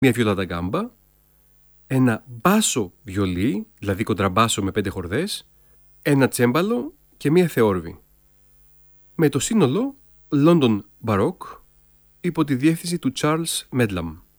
μια βιόλα da gamba, ένα μπάσο βιολί, δηλαδή κοντραμπάσο με 5 χορδές, ένα τσέμπαλο και μια θεόρβη. Με το σύνολο London Baroque υπό τη διεύθυνση του Charles Medlam.